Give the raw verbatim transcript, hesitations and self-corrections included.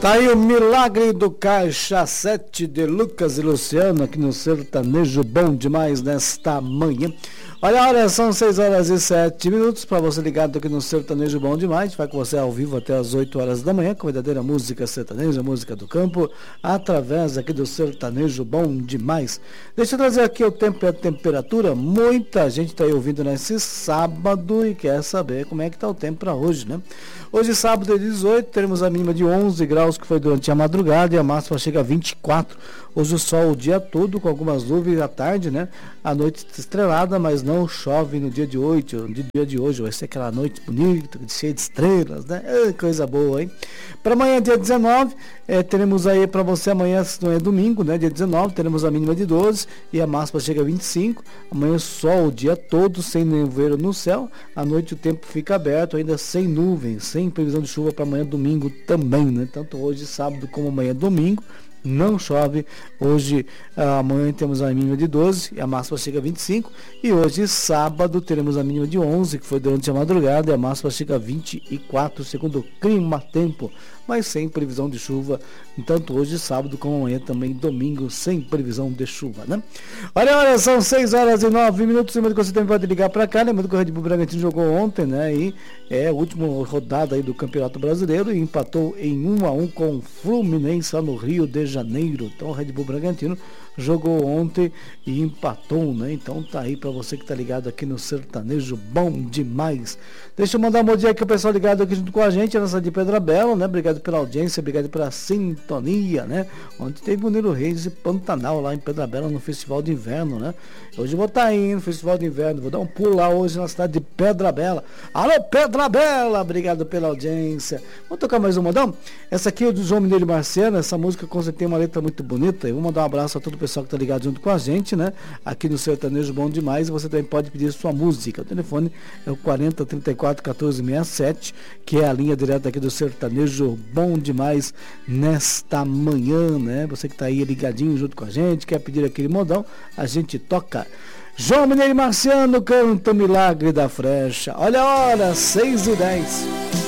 Tá aí o Milagre do Caixa sete de Lucas e Luciano aqui no Sertanejo Bom Demais nesta manhã. Olha, olha, são seis horas e sete minutos para você ligado aqui no Sertanejo Bom Demais. Vai com você ao vivo até as oito horas da manhã com a verdadeira música sertaneja, música do campo, através aqui do Sertanejo Bom Demais. Deixa eu trazer aqui o tempo e a temperatura. Muita gente está aí ouvindo nesse sábado e quer saber como é que está o tempo para hoje, né? Hoje, sábado, dia dezoito, teremos a mínima de onze graus, que foi durante a madrugada, e a máxima chega a vinte e quatro. Hoje o sol o dia todo, com algumas nuvens à tarde, né? A noite estrelada, mas não chove no dia de hoje. No dia de hoje vai ser aquela noite bonita, cheia de estrelas, né? É, coisa boa, hein? Para amanhã, dia dezenove, é, teremos aí para você amanhã, se não é domingo, né? Dia dezenove, teremos a mínima de doze e a máxima chega a vinte e cinco. Amanhã sol o dia todo, sem nevoeiro no céu. À noite o tempo fica aberto, ainda sem nuvens, sem previsão de chuva para amanhã, domingo também, né? Tanto hoje, sábado, como amanhã, domingo. Não chove. Hoje, amanhã temos a mínima de doze e a máxima chega a vinte e cinco. E hoje, sábado, teremos a mínima de onze, que foi durante a madrugada, e a máxima chega a vinte e quatro, segundo o Clima Tempo, mas sem previsão de chuva, tanto hoje, sábado, como amanhã também, domingo, sem previsão de chuva, né? Olha, olha, são seis horas e nove minutos, lembrando que você também pode ligar para cá, lembrando que o Red Bull Bragantino jogou ontem, né? E é a última rodada aí do Campeonato Brasileiro e empatou em um a um com o Fluminense lá no Rio de Janeiro. Então o Red Bull Bragantino jogou ontem e empatou, né? Então tá aí para você que tá ligado aqui no Sertanejo Bom Demais. Deixa eu mandar um bom dia aqui o pessoal ligado aqui junto com a gente, a nossa de Pedra Bela, né? Obrigado pela audiência, obrigado pela sintonia, né? Ontem teve o Nilo Reis e Pantanal lá em Pedra Bela no Festival de Inverno, né? Hoje eu vou estar aí no Festival de Inverno, vou dar um pulo lá hoje na cidade de Pedra Bela. Alô, Pedra Bela, obrigado pela audiência. Vamos tocar mais um modão? Essa aqui é do João Mineiro Marciano, essa música com certeza tem uma letra muito bonita. Eu vou mandar um abraço a todo o pessoal que tá ligado junto com a gente, né? Aqui no Sertanejo Bom Demais, você também pode pedir sua música. O telefone é o quarenta, trinta e quatro, quatorze, sessenta e sete, que é a linha direta aqui do Sertanejo Bom Demais nesta manhã, né? Você que tá aí ligadinho junto com a gente, quer pedir aquele modão, a gente toca. João Mineiro Marciano canta o Milagre da Frecha. Olha a hora, seis e dez.